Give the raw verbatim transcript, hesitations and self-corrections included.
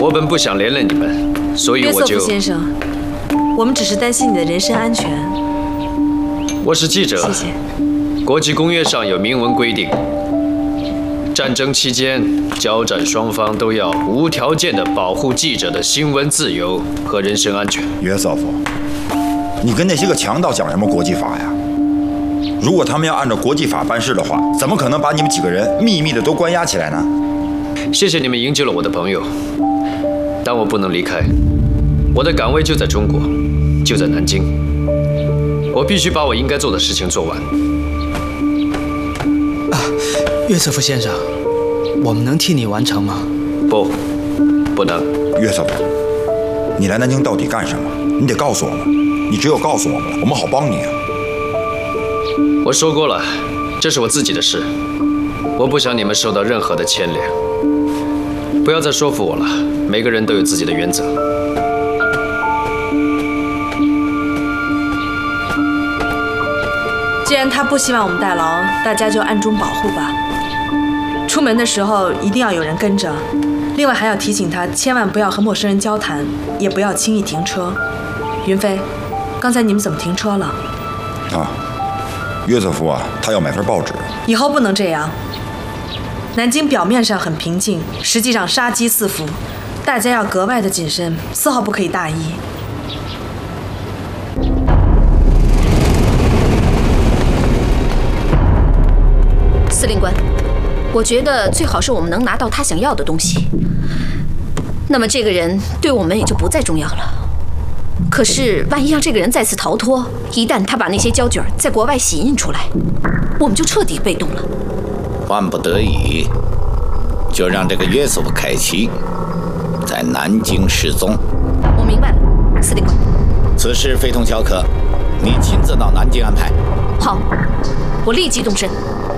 我本不想连累你们，所以我就…… 约瑟夫先生，我们只是担心你的人身安全。 我是记者， 谢谢。 国际公约上有明文规定，战争期间交战双方都要无条件地保护记者的新闻自由和人身安全。 约瑟夫，你跟那些个强盗讲什么国际法呀？如果他们要按照国际法办事的话，怎么可能把你们几个人秘密的都关押起来呢？ 谢谢你们营救了我的朋友，但我不能离开，我的岗位就在中国，就在南京，我必须把我应该做的事情做完。 啊，约瑟夫先生，我们能替你完成吗？ 不，不能。 约瑟夫，你来南京到底干什么？你得告诉我们，你只有告诉我们了，我们好帮你啊。 我说过了，这是我自己的事，我不想你们受到任何的牵连。不要再说服我了，每个人都有自己的原则。 既然他不希望我们代劳，大家就暗中保护吧。出门的时候一定要有人跟着，另外还要提醒他，千万不要和陌生人交谈，也不要轻易停车。云飞，刚才你们怎么停车了？ 啊，约瑟夫啊，他要买份报纸。 以后不能这样。南京表面上很平静，实际上杀机四伏，大家要格外的谨慎，丝毫不可以大意。 司令官，我觉得最好是我们能拿到他想要的东西，那么这个人对我们也就不再重要了。可是万一让这个人再次逃脱，一旦他把那些胶卷在国外洗印出来，我们就彻底被动了。 万不得已，就让这个约瑟夫凯奇在南京失踪。 我明白了，司令官。 此事非同小可，你亲自到南京安排。 好，我立即动身。